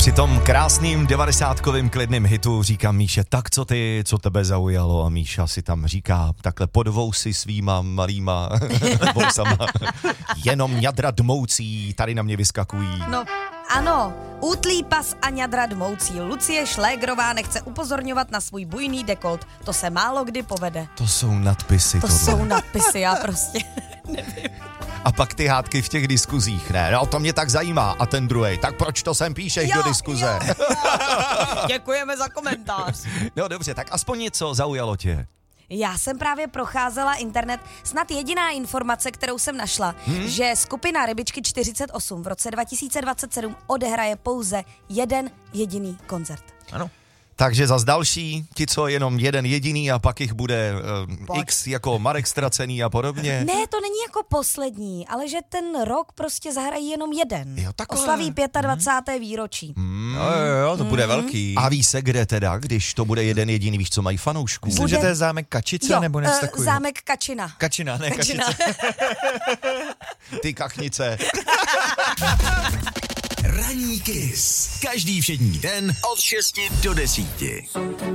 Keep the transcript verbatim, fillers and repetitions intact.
Při tom krásným devadesátkovým klidným hitu říká Míše, tak co ty, co tebe zaujalo? A Míša si tam říká takhle pod vousy svýma malýma vousama. Jenom ňadra dmoucí tady na mě vyskakují. No, ano, útlý pas a ňadra dmoucí. Lucie Šlégrová nechce upozorňovat na svůj bujný dekolt. To se málo kdy povede. To jsou nadpisy. To tohle. jsou nadpisy, já prostě nevím. A pak ty hádky v těch diskuzích, ne? No to mě tak zajímá. A ten druhej, tak proč to sem píšeš Jo, do diskuze? jo, jo. Děkujeme za komentář. No dobře, tak aspoň něco zaujalo tě. Já jsem právě procházela internet, snad jediná informace, kterou jsem našla, hmm? že skupina Rybičky čtyřicet osm v roce dva tisíce dvacet sedm odehraje pouze jeden jediný koncert. Ano. Takže zas další, ti co jenom jeden jediný a pak jich bude uh, X jako Marek Ztracený a podobně. Ne, to není jako poslední, ale že ten rok prostě zahrají jenom jeden. Jo, takhle. Oslaví dvacáté pátého výročí. Hmm. Jo, jo, jo, to bude hmm. velký. A ví se kde teda, když to bude jeden jediný, víš co mají fanoušků? Myslím, že to je zámek Kačice jo, nebo něco uh, takového. zámek Kačina. Kačina, ne Kačina. Kačice. Ty kachnice. Ranní Kiss. Každý všední den od šesti do desíti.